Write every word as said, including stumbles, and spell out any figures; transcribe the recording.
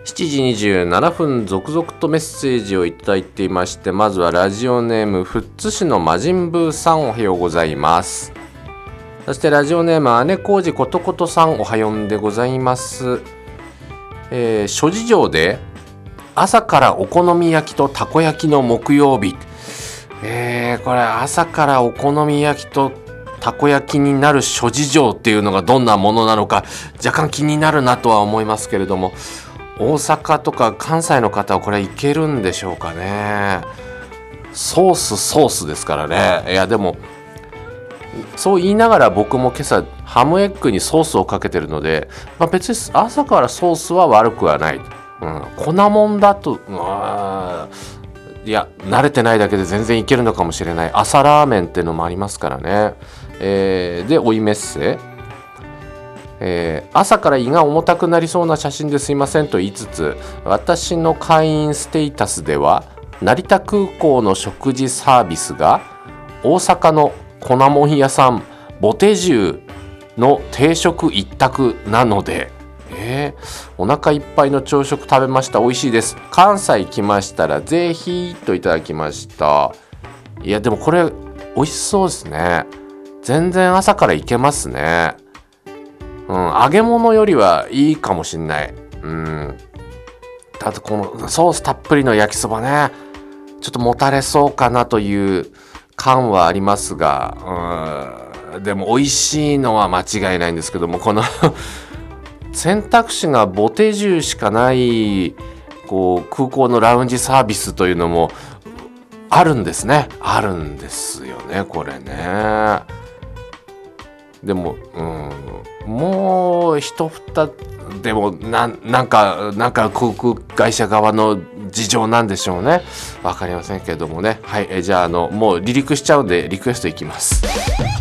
しちじにじゅうななふん、続々とメッセージをいただいていまして、まずはラジオネーム富津市の魔人ブーさん、おはようございます。そしてラジオネーム姉小路ことことさん、おはよんでございます。えー、諸事情で朝からお好み焼きとたこ焼きの木曜日。えー、これ朝からお好み焼きとたこ焼きになる諸事情っていうのがどんなものなのか若干気になるなとは思いますけれども、大阪とか関西の方はこれいけるんでしょうかね。ソースソースですからね。いやでもそう言いながら僕も今朝ハムエッグにソースをかけてるので、まあ、別に朝からソースは悪くはない、うん、粉もんだと、うん、いや慣れてないだけで全然いけるのかもしれない。朝ラーメンっていうのもありますからね。えー、でおいメッセ、えー、朝から胃が重たくなりそうな写真ですいませんと言いつつ、私の会員ステータスでは成田空港の食事サービスが大阪の粉もん屋さんボテジュの定食一択なので、えー、お腹いっぱいの朝食食べました。美味しいです。関西来ましたらぜひといただきました。いやでもこれ美味しそうですね。全然朝からいけますね。うん、揚げ物よりはいいかもしんない。うん。あとこのソースたっぷりの焼きそばね、ちょっともたれそうかなという感はありますが、うん、でも美味しいのは間違いないんですけども、この選択肢がボテジュしかないこう空港のラウンジサービスというのもあるんですね。あるんですよね、これね。でも、うん、もう一二でもな、なんかなんか航空会社側の事情なんでしょうね。わかりませんけどもね。はい、えじゃああのもう離陸しちゃうんでリクエストいきます。